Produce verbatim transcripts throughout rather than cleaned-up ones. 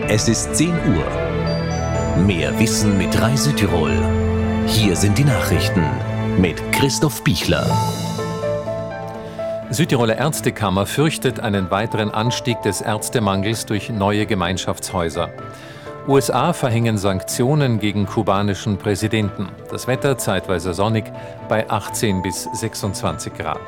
Es ist zehn Uhr. Mehr Wissen mit drei Südtirol. Hier sind die Nachrichten mit Christoph Bichler. Südtiroler Ärztekammer fürchtet einen weiteren Anstieg des Ärztemangels durch neue Gemeinschaftshäuser. U S A verhängen Sanktionen gegen kubanischen Präsidenten. Das Wetter zeitweise sonnig bei achtzehn bis sechsundzwanzig Grad.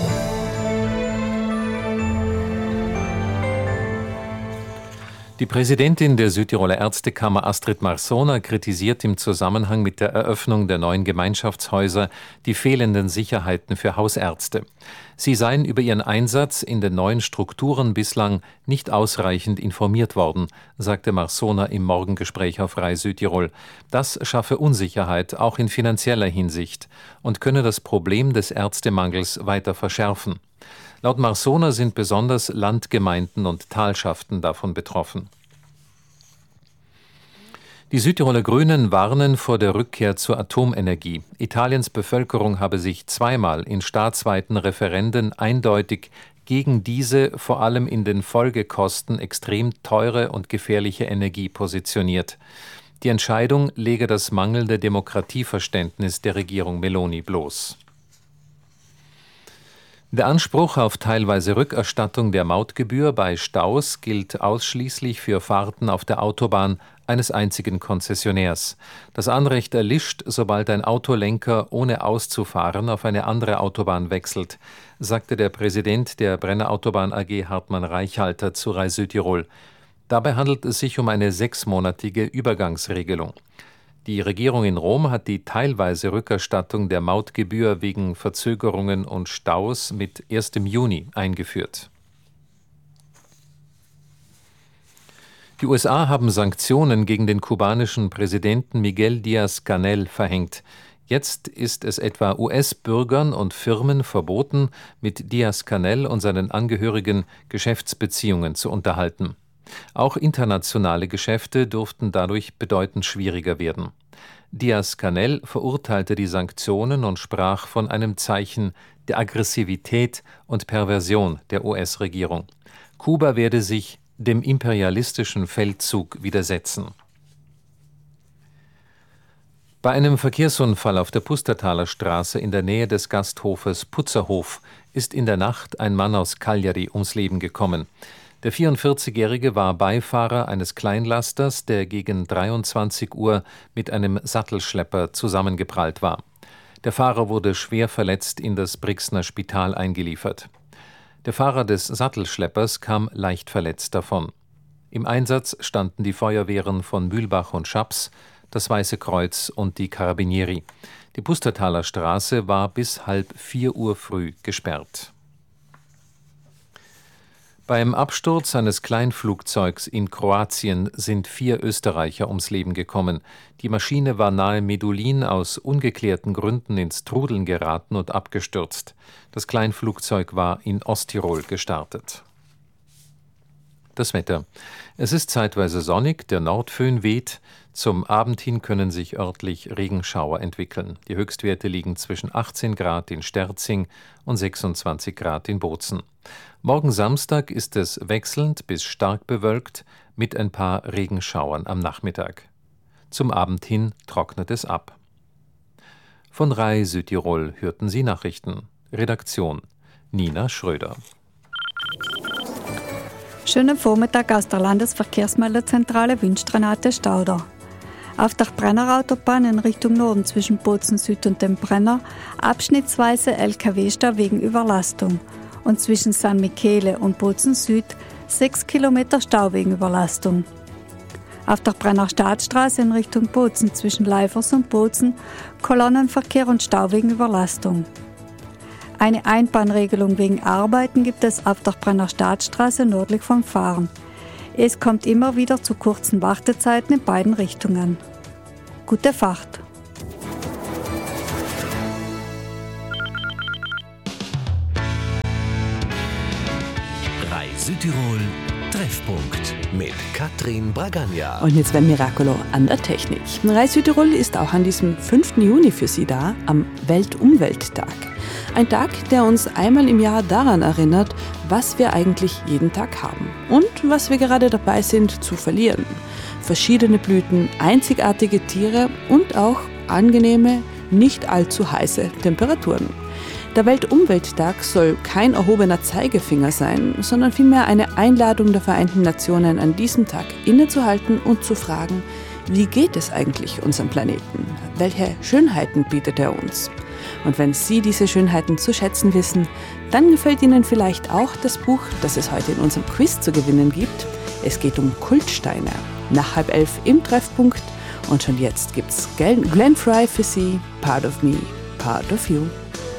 Die Präsidentin der Südtiroler Ärztekammer Astrid Marsona kritisiert im Zusammenhang mit der Eröffnung der neuen Gemeinschaftshäuser die fehlenden Sicherheiten für Hausärzte. Sie seien über ihren Einsatz in den neuen Strukturen bislang nicht ausreichend informiert worden, sagte Marsona im Morgengespräch auf Rai Südtirol. Das schaffe Unsicherheit, auch in finanzieller Hinsicht, und könne das Problem des Ärztemangels weiter verschärfen. Laut Marsona sind besonders Landgemeinden und Talschaften davon betroffen. Die Südtiroler Grünen warnen vor der Rückkehr zur Atomenergie. Italiens Bevölkerung habe sich zweimal in staatsweiten Referenden eindeutig gegen diese vor allem in den Folgekosten extrem teure und gefährliche Energie positioniert. Die Entscheidung lege das mangelnde Demokratieverständnis der Regierung Meloni bloß. Der Anspruch auf teilweise Rückerstattung der Mautgebühr bei Staus gilt ausschließlich für Fahrten auf der Autobahn eines einzigen Konzessionärs. Das Anrecht erlischt, sobald ein Autolenker ohne auszufahren auf eine andere Autobahn wechselt, sagte der Präsident der Brenner Autobahn A G Hartmann Reichhalter zu Rai Südtirol. Dabei handelt es sich um eine sechsmonatige Übergangsregelung. Die Regierung in Rom hat die teilweise Rückerstattung der Mautgebühr wegen Verzögerungen und Staus mit ersten Juni eingeführt. Die U S A haben Sanktionen gegen den kubanischen Präsidenten Miguel Díaz-Canel verhängt. Jetzt ist es etwa U S-Bürgern und Firmen verboten, mit Díaz-Canel und seinen Angehörigen Geschäftsbeziehungen zu unterhalten. Auch internationale Geschäfte durften dadurch bedeutend schwieriger werden. Díaz-Canel verurteilte die Sanktionen und sprach von einem Zeichen der Aggressivität und Perversion der U S-Regierung. Kuba werde sich dem imperialistischen Feldzug widersetzen. Bei einem Verkehrsunfall auf der Pustertaler Straße in der Nähe des Gasthofes Putzerhof ist in der Nacht ein Mann aus Cagliari ums Leben gekommen. Der vierundvierzigjährige war Beifahrer eines Kleinlasters, der gegen dreiundzwanzig Uhr mit einem Sattelschlepper zusammengeprallt war. Der Fahrer wurde schwer verletzt in das Brixner Spital eingeliefert. Der Fahrer des Sattelschleppers kam leicht verletzt davon. Im Einsatz standen die Feuerwehren von Mühlbach und Schaps, das Weiße Kreuz und die Carabinieri. Die Pustertaler Straße war bis halb vier Uhr früh gesperrt. Beim Absturz eines Kleinflugzeugs in Kroatien sind vier Österreicher ums Leben gekommen. Die Maschine war nahe Medulin aus ungeklärten Gründen ins Trudeln geraten und abgestürzt. Das Kleinflugzeug war in Osttirol gestartet. Das Wetter. Es ist zeitweise sonnig, der Nordföhn weht. Zum Abend hin können sich örtlich Regenschauer entwickeln. Die Höchstwerte liegen zwischen achtzehn Grad in Sterzing und sechsundzwanzig Grad in Bozen. Morgen Samstag ist es wechselnd bis stark bewölkt mit ein paar Regenschauern am Nachmittag. Zum Abend hin trocknet es ab. Von Rai Südtirol hörten Sie Nachrichten. Redaktion Nina Schröder. Schönen Vormittag aus der Landesverkehrsmeldezentrale wünscht Renate Stauder. Auf der Brenner Autobahn in Richtung Norden zwischen Bozen Süd und dem Brenner abschnittsweise L K W-Stau wegen Überlastung und zwischen San Michele und Bozen Süd sechs Kilometer Stau wegen Überlastung. Auf der Brenner Staatsstraße in Richtung Bozen zwischen Leifers und Bozen Kolonnenverkehr und Stau wegen Überlastung. Eine Einbahnregelung wegen Arbeiten gibt es auf der Brenner Staatsstraße nördlich vom Fahren. Es kommt immer wieder zu kurzen Wartezeiten in beiden Richtungen. Gute Fahrt! Rai Südtirol Treffpunkt. Treffpunkt mit Katrin Bragagna. Und jetzt wäre Miracolo an der Technik. Reis Südtirol ist auch an diesem fünften Juni für Sie da, am Weltumwelttag. Ein Tag, der uns einmal im Jahr daran erinnert, was wir eigentlich jeden Tag haben und was wir gerade dabei sind zu verlieren. Verschiedene Blüten, einzigartige Tiere und auch angenehme, nicht allzu heiße Temperaturen. Der Weltumwelttag soll kein erhobener Zeigefinger sein, sondern vielmehr eine Einladung der Vereinten Nationen, an diesem Tag innezuhalten und zu fragen, wie geht es eigentlich unserem Planeten? Welche Schönheiten bietet er uns? Und wenn Sie diese Schönheiten zu schätzen wissen, dann gefällt Ihnen vielleicht auch das Buch, das es heute in unserem Quiz zu gewinnen gibt. Es geht um Kultsteine. Nach halb elf im Treffpunkt und schon jetzt gibt's Glenn Frey für Sie, Part of Me, Part of You.